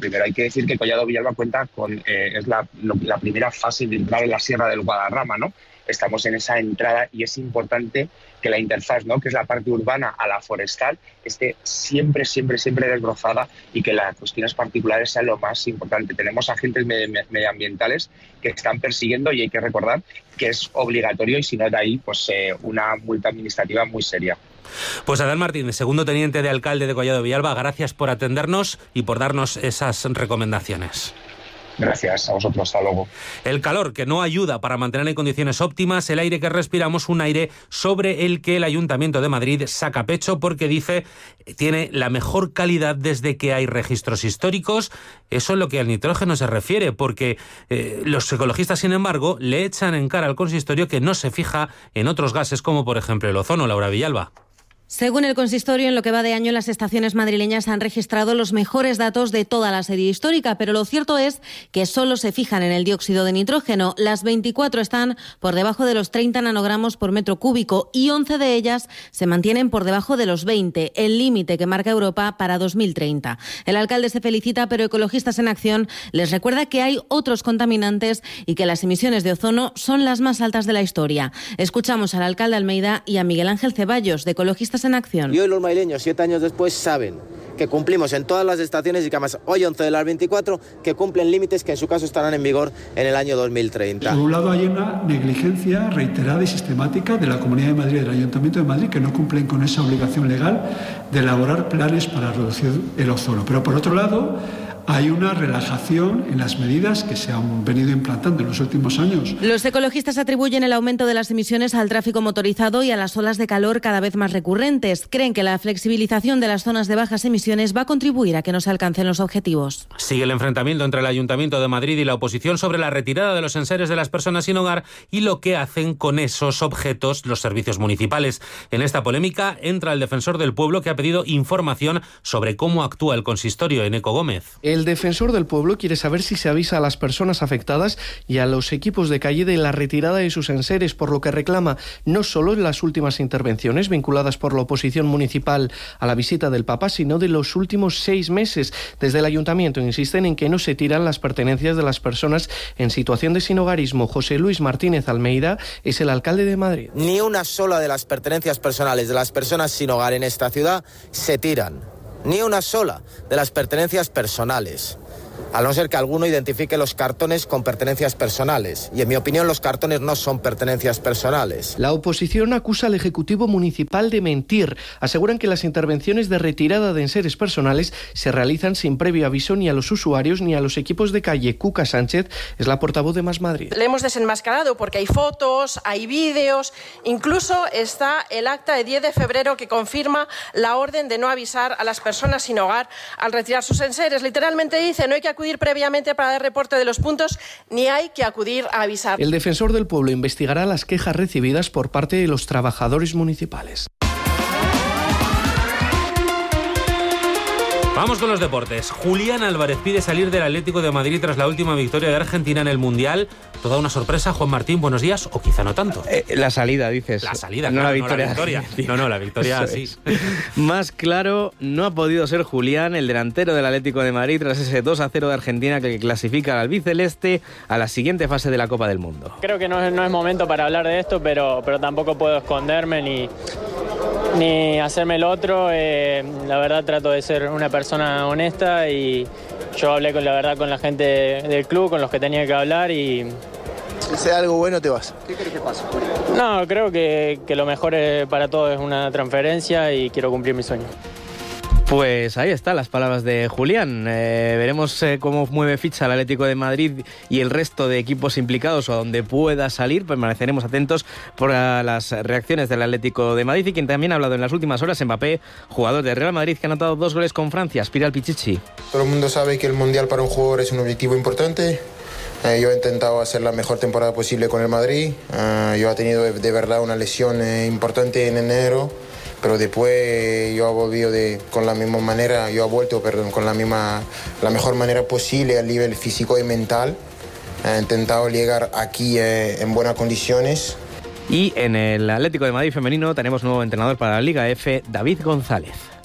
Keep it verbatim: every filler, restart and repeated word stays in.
primero hay que decir que Collado Villalba cuenta con, eh, es la, lo, la primera fase de entrar en la Sierra del Guadarrama, ¿no? Estamos en esa entrada y es importante que la interfaz, ¿no?, que es la parte urbana a la forestal, esté siempre, siempre, siempre desbrozada y que las cuestiones particulares sean lo más importante. Tenemos agentes med- medioambientales que están persiguiendo y hay que recordar que es obligatorio y si no de ahí, pues eh, una multa administrativa muy seria. Pues Adán Martínez, segundo teniente de alcalde de Collado Villalba, gracias por atendernos y por darnos esas recomendaciones. Gracias a vosotros, hasta luego. El calor que no ayuda para mantener en condiciones óptimas el aire que respiramos, un aire sobre el que el Ayuntamiento de Madrid saca pecho porque dice tiene la mejor calidad desde que hay registros históricos. Eso es lo que al nitrógeno se refiere, porque eh, los ecologistas, sin embargo, le echan en cara al consistorio que no se fija en otros gases como por ejemplo el ozono. Laura Villalba. Según el consistorio, en lo que va de año, las estaciones madrileñas han registrado los mejores datos de toda la serie histórica, pero lo cierto es que solo se fijan en el dióxido de nitrógeno. Las veinticuatro están por debajo de los treinta nanogramos por metro cúbico y once de ellas se mantienen por debajo de los veinte, el límite que marca Europa para dos mil treinta. El alcalde se felicita, pero Ecologistas en Acción les recuerda que hay otros contaminantes y que las emisiones de ozono son las más altas de la historia. Escuchamos al alcalde Almeida y a Miguel Ángel Ceballos, de Ecologistas en Acción. Y hoy los madrileños, siete años después, saben que cumplimos en todas las estaciones y que además hoy once de las veinticuatro que cumplen límites que en su caso estarán en vigor en el año dos mil treinta. Por un lado hay una negligencia reiterada y sistemática de la Comunidad de Madrid y del Ayuntamiento de Madrid que no cumplen con esa obligación legal de elaborar planes para reducir el ozono. Pero por otro lado hay una relajación en las medidas que se han venido implantando en los últimos años. Los ecologistas atribuyen el aumento de las emisiones al tráfico motorizado y a las olas de calor cada vez más recurrentes. Creen que la flexibilización de las zonas de bajas emisiones va a contribuir a que no se alcancen los objetivos. Sigue el enfrentamiento entre el Ayuntamiento de Madrid y la oposición sobre la retirada de los enseres de las personas sin hogar y lo que hacen con esos objetos los servicios municipales. En esta polémica entra el defensor del pueblo que ha pedido información sobre cómo actúa el consistorio. Eneco Gómez. El defensor del pueblo quiere saber si se avisa a las personas afectadas y a los equipos de calle de la retirada de sus enseres, por lo que reclama no solo en las últimas intervenciones vinculadas por la oposición municipal a la visita del Papa, sino de los últimos seis meses. Desde el ayuntamiento insisten en que no se tiran las pertenencias de las personas en situación de sinhogarismo. José Luis Martínez Almeida es el alcalde de Madrid. Ni una sola de las pertenencias personales de las personas sin hogar en esta ciudad se tiran. Ni una sola de las pertenencias personales, a no ser que alguno identifique los cartones con pertenencias personales. Y en mi opinión los cartones no son pertenencias personales. La oposición acusa al Ejecutivo Municipal de mentir. Aseguran que las intervenciones de retirada de enseres personales se realizan sin previo aviso ni a los usuarios ni a los equipos de calle. Cuca Sánchez es la portavoz de Más Madrid. Le hemos desenmascarado porque hay fotos, hay vídeos, incluso está el acta de diez de febrero que confirma la orden de no avisar a las personas sin hogar al retirar sus enseres. Literalmente dice, no hay que acudir previamente para dar reporte de los puntos, ni hay que acudir a avisar. El defensor del pueblo investigará las quejas recibidas por parte de los trabajadores municipales. Vamos con los deportes. Julián Álvarez pide salir del Atlético de Madrid tras la última victoria de Argentina en el Mundial. Toda una sorpresa. Juan Martín, buenos días, o quizá no tanto. Eh, la salida, dices. La salida, no, claro, la victoria. No, la victoria. No, no, la victoria sí. Más claro, no ha podido ser Julián, el delantero del Atlético de Madrid, tras ese dos a cero de Argentina que clasifica al albiceleste a la siguiente fase de la Copa del Mundo. Creo que no es, no es momento para hablar de esto, pero, pero tampoco puedo esconderme ni... ni hacerme el otro. Eh, la verdad trato de ser una persona honesta y yo hablé con la verdad con la gente del club, con los que tenía que hablar y... Si sea algo bueno te vas. ¿Qué crees que pasa? No, creo que, que lo mejor para todos es una transferencia y quiero cumplir mi sueño. Pues ahí están las palabras de Julián. Eh, veremos eh, cómo mueve ficha el Atlético de Madrid y el resto de equipos implicados o a donde pueda salir. Permaneceremos atentos por las reacciones del Atlético de Madrid y quien también ha hablado en las últimas horas, Mbappé, jugador de Real Madrid que ha anotado dos goles con Francia. Aspira al Pichichi. Todo el mundo sabe que el Mundial para un jugador es un objetivo importante. Eh, yo he intentado hacer la mejor temporada posible con el Madrid. Eh, yo he tenido de, de verdad una lesión eh, importante en enero. Pero después yo he volvido de, con la misma manera, yo he vuelto, perdón, con la misma, la mejor manera posible a nivel físico y mental. He intentado llegar aquí eh, en buenas condiciones. Y en el Atlético de Madrid femenino tenemos nuevo entrenador para la Liga F, David González.